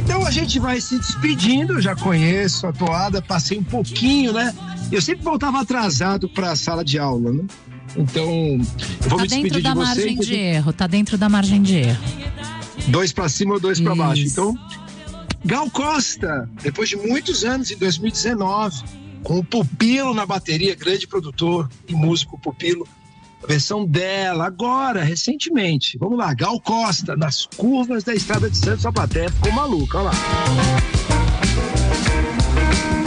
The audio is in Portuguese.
Então a gente vai se despedindo, eu já conheço a toada, passei um pouquinho, né? Eu sempre voltava atrasado para a sala de aula, né? Então, eu vou me despedir de vocês. Tá dentro da margem de erro. 2 para cima ou 2 para baixo. Então, Gal Costa, depois de muitos anos, em 2019, com o Pupilo na bateria, grande produtor e músico Pupilo, a versão dela, agora, recentemente. Vamos lá, Gal Costa, nas curvas da Estrada de Santos, a plateia ficou maluca, olha lá.